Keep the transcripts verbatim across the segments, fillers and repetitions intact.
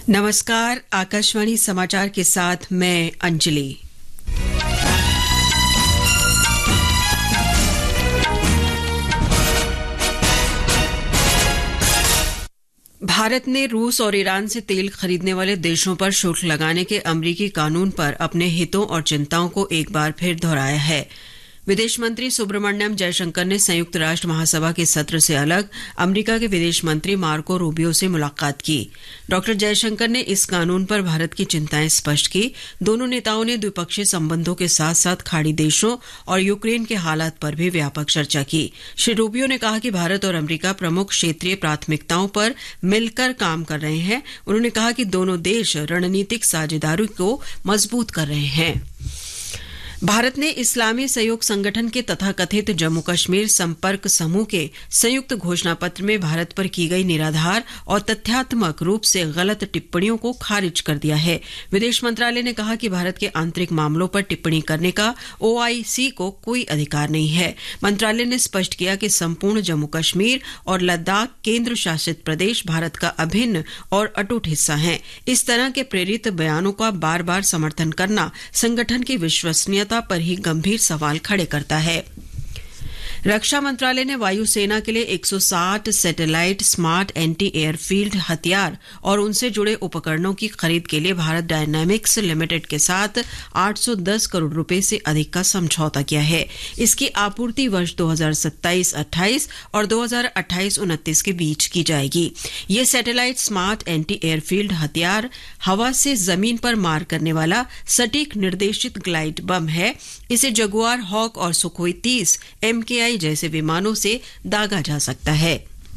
नमस्कार, आकाशवाणी समाचार के साथ मैं अंजलि। भारत ने रूस और ईरान से तेल खरीदने वाले देशों पर शुल्क लगाने के अमरीकी कानून पर अपने हितों और चिंताओं को एक बार फिर दोहराया है। विदेश मंत्री सुब्रमण्यम जयशंकर ने संयुक्त राष्ट्र महासभा के सत्र से अलग अमेरिका के विदेश मंत्री मार्को रूबियो से मुलाकात की। डॉक्टर जयशंकर ने इस कानून पर भारत की चिंताएं स्पष्ट की। दोनों नेताओं ने द्विपक्षीय संबंधों के साथ साथ खाड़ी देशों और यूक्रेन के हालात पर भी व्यापक चर्चा की। श्री रूबियो ने कहा कि भारत और अमेरिका प्रमुख क्षेत्रीय प्राथमिकताओं पर मिलकर काम कर रहे हैं। उन्होंने कहा कि दोनों देश रणनीतिक साझेदारी को मजबूत कर रहे हैं। भारत ने इस्लामी सहयोग संगठन के तथाकथित जम्मू कश्मीर संपर्क समूह के संयुक्त घोषणा पत्र में भारत पर की गई निराधार और तथ्यात्मक रूप से गलत टिप्पणियों को खारिज कर दिया है। विदेश मंत्रालय ने कहा कि भारत के आंतरिक मामलों पर टिप्पणी करने का ओआईसी को कोई अधिकार नहीं है। मंत्रालय ने स्पष्ट किया कि संपूर्ण जम्मू कश्मीर और लद्दाख केंद्र शासित प्रदेश भारत का अभिन्न और अटूट हिस्सा हैं। इस तरह के प्रेरित बयानों का बार बार समर्थन करना संगठन की विश्वसनीयता पर ही गंभीर सवाल खड़े करता है। रक्षा मंत्रालय ने वायुसेना के लिए एक सौ साठ सैटेलाइट स्मार्ट एंटी एयरफील्ड हथियार और उनसे जुड़े उपकरणों की खरीद के लिए भारत डायनामिक्स लिमिटेड के साथ आठ सौ दस करोड़ रुपए से अधिक का समझौता किया है। इसकी आपूर्ति वर्ष दो हज़ार सत्ताईस अट्ठाईस और दो हज़ार अट्ठाईस उनतीस के बीच की जाएगी। ये सैटेलाइट स्मार्ट एंटी एयरफील्ड हथियार हवा से जमीन पर मार करने वाला सटीक निर्देशित ग्लाइड बम है। इसे जगुआर, हॉक और सुखोई तीस एमकेआई जैसे विमानों से दागा जा सकता है।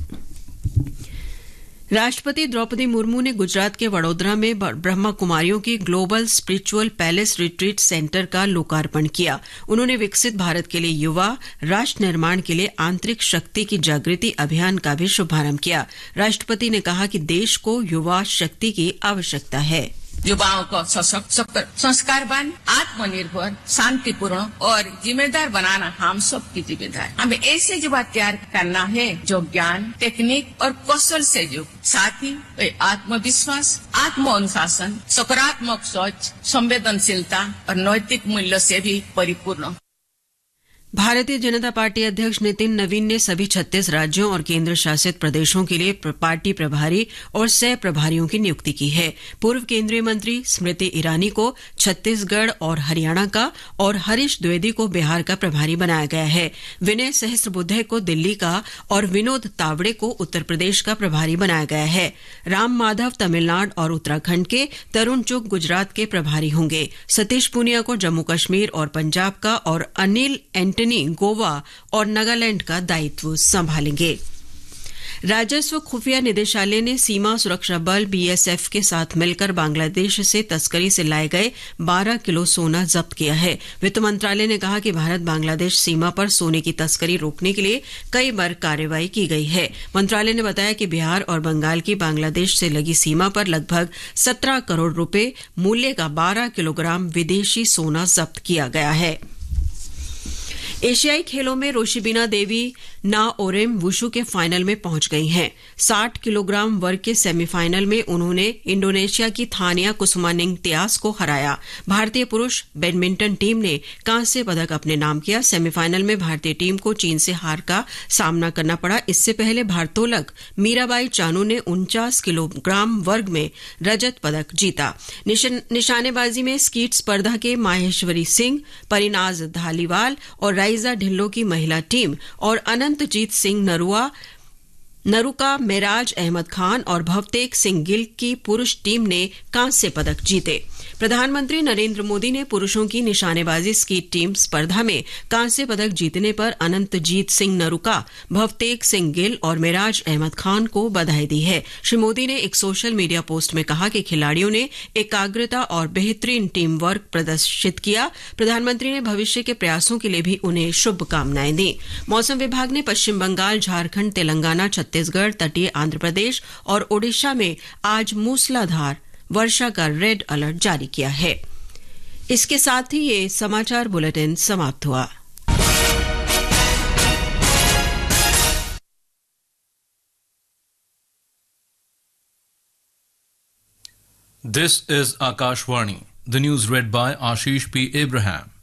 राष्ट्रपति द्रौपदी मुर्मू ने गुजरात के वडोदरा में ब्रह्मा कुमारियों की global spiritual palace retreat centre का लोकार्पण किया। उन्होंने विकसित भारत के लिए युवा राष्ट्र निर्माण के लिए आंतरिक शक्ति की जागृति अभियान का भी शुभारंभ किया। राष्ट्रपति ने कहा कि देश को युवा शक्ति की आवश्यकता है। युवाओं को सशक्त, संस्कारवान, आत्मनिर्भर, शांतिपूर्ण और जिम्मेदार बनाना हम सब की जिम्मेदारी। हमें ऐसे युवा तैयार करना है जो ज्ञान, टेक्निक और कौशल से युक्त, साथ ही आत्मविश्वास, आत्म अनुशासन, सकारात्मक सोच, संवेदनशीलता और नैतिक मूल्य से भी परिपूर्ण। भारतीय जनता पार्टी अध्यक्ष नितिन नवीन ने सभी छत्तीस राज्यों और केंद्र शासित प्रदेशों के लिए पार्टी प्रभारी और सह प्रभारियों की नियुक्ति की है। पूर्व केंद्रीय मंत्री स्मृति ईरानी को छत्तीसगढ़ और हरियाणा का और हरीश द्विवेदी को बिहार का प्रभारी बनाया गया है। विनय सहस्त्रबुद्धे को दिल्ली का और विनोद तावड़े को उत्तर प्रदेश का प्रभारी बनाया गया है। राम माधव तमिलनाडु और उत्तराखंड के, तरुण चुग गुजरात के प्रभारी होंगे। सतीश पूनिया को जम्मू कश्मीर और पंजाब का और अनिल एंटनी गोवा और नागालैंड का दायित्व संभालेंगे। राजस्व खुफिया निदेशालय ने सीमा सुरक्षा बल बीएसएफ के साथ मिलकर बांग्लादेश से तस्करी से लाए गए बारह किलो सोना जब्त किया है। वित्त मंत्रालय ने कहा कि भारत बांग्लादेश सीमा पर सोने की तस्करी रोकने के लिए कई बार कार्रवाई की गई है। मंत्रालय ने बताया कि बिहार और बंगाल की बांग्लादेश से लगी सीमा पर लगभग सत्रह करोड़ रुपए मूल्य का बारह किलोग्राम विदेशी सोना जब्त किया गया है। एशियाई खेलों में रोशिबिना देवी ना ओरेम वुशु के फाइनल में पहुंच गई हैं। साठ किलोग्राम वर्ग के सेमीफाइनल में उन्होंने इंडोनेशिया की थानिया कुसुमानिंगतियास को हराया। भारतीय पुरुष बैडमिंटन टीम ने कांस्य पदक अपने नाम किया। सेमीफाइनल में भारतीय टीम को चीन से हार का सामना करना पड़ा। इससे पहले भारोत्तोलक मीराबाई चानू ने उनचास किलोग्राम वर्ग में रजत पदक जीता। निशानेबाजी में स्कीट स्पर्धा के माहेश्वरी सिंह, परिनाज धालीवाल और राइजा ढिल्लो की महिला टीम और अनंतजीत सिंह नरुआ नरुका, मेराज अहमद खान और भवतेक सिंह गिल की पुरुष टीम ने कांस्य पदक जीते। प्रधानमंत्री नरेंद्र मोदी ने पुरुषों की निशानेबाजी स्कीट टीम स्पर्धा में कांस्य पदक जीतने पर अनंतजीत सिंह नरुका, भवतेक सिंह गिल और मेराज अहमद खान को बधाई दी है। श्री मोदी ने एक सोशल मीडिया पोस्ट में कहा कि खिलाड़ियों ने एकाग्रता और बेहतरीन टीम वर्क प्रदर्शित किया। प्रधानमंत्री ने भविष्य के प्रयासों के लिए भी उन्हें शुभकामनाएं दी। मौसम विभाग ने पश्चिम बंगाल, झारखंड, तेलंगाना, छत्तीसगढ़, तटीय आंध्र प्रदेश और ओडिशा में आज मूसलाधार वर्षा का रेड अलर्ट जारी किया है। इसके साथ ही ये समाचार बुलेटिन समाप्त हुआ। This is Akashvani. The news read by Ashish P. Abraham.